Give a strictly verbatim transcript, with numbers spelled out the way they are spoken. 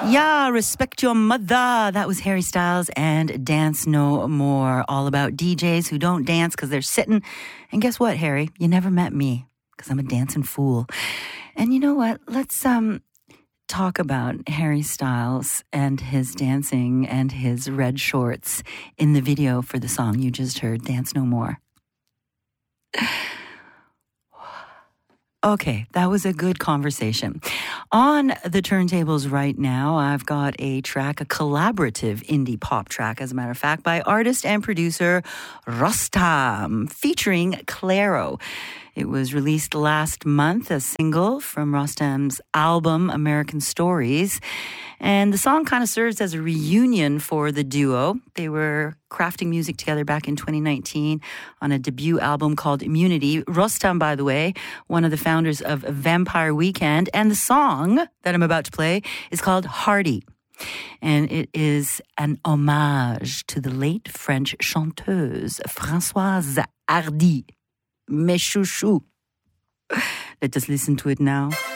Yeah, Respect Your Mother. That was Harry Styles and Dance No More. All about D Js who don't dance because they're sitting. And guess what, Harry? You never met me because I'm a dancing fool. And you know what? Let's um talk about Harry Styles and his dancing and his red shorts in the video for the song you just heard, Dance No More. Okay, that was a good conversation. On the turntables right now, I've got a track, a collaborative indie pop track, as a matter of fact, by artist and producer Rostam, featuring Clairo. It was released last month, a single from Rostam's album, American Stories. And the song kind of serves as a reunion for the duo. They were crafting music together back in twenty nineteen on a debut album called Immunity. Rostam, by the way, one of the founders of Vampire Weekend. And the song that I'm about to play is called Hardy. And it is an homage to the late French chanteuse Françoise Hardy. Mes chouchous. Let us listen to it now.